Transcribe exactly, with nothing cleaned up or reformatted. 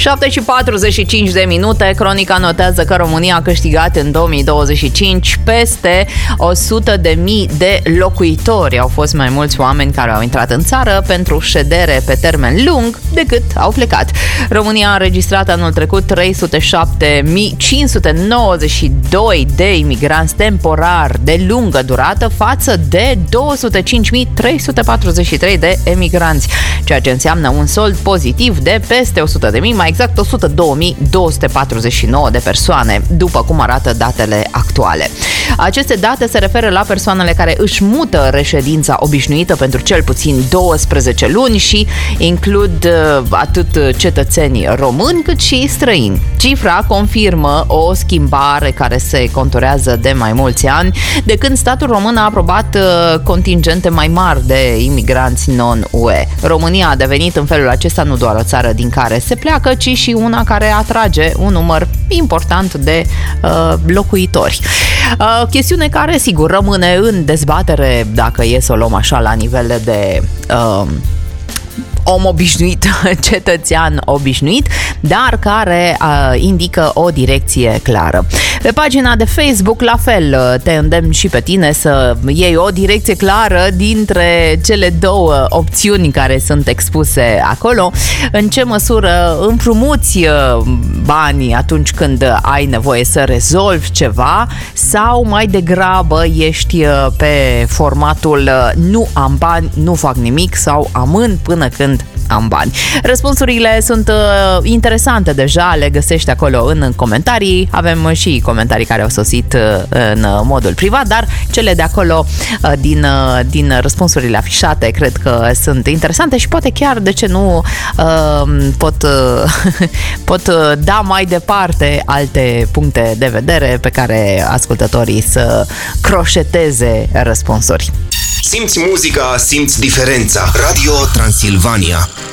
șapte și patruzeci și cinci de minute. Cronica notează că România a câștigat în două mii douăzeci și cinci peste o sută de mii de locuitori. Au fost mai mulți oameni care au intrat în țară pentru ședere pe termen lung decât au plecat. România a înregistrat anul trecut trei sute șapte mii cinci sute nouăzeci și doi de imigranți temporari de lungă durată față de două sute cinci mii trei sute patruzeci și trei de emigranți, ceea ce înseamnă un sold pozitiv de peste o sută de mii, mai exact o sută două mii două sute patruzeci și nouă de persoane, după cum arată datele actuale. Aceste date se referă la persoanele care își mută reședința obișnuită pentru cel puțin douăsprezece luni și includ atât cetățenii români cât și străini. Cifra confirmă o schimbare care se conturează de mai mulți ani, de când statul român a aprobat contingente mai mari de imigranți non-U E. România a devenit în felul acesta nu doar o țară din care se pleacă, ci și una care atrage un număr important de uh, locuitori. Uh, chestiune care, sigur, rămâne în dezbatere, dacă e să o luăm așa la nivel de uh, om obișnuit, cetățean obișnuit, dar care uh, indică o direcție clară. Pe pagina de Facebook, la fel, te îndemn și pe tine să iei o direcție clară dintre cele două opțiuni care sunt expuse acolo. În ce măsură împrumuți banii atunci când ai nevoie să rezolvi ceva sau mai degrabă ești pe formatul nu am bani, nu fac nimic sau amân până când am bani. Răspunsurile sunt uh, interesante deja, le găsești acolo în comentarii. Avem și comentarii care au sosit uh, în modul privat, dar cele de acolo uh, din, uh, din răspunsurile afișate cred că sunt interesante și poate chiar, de ce nu, uh, pot, uh, pot uh, da mai departe alte puncte de vedere pe care ascultătorii să croșeteze răspunsuri. Simți muzica, simți diferența. Radio Transilvania.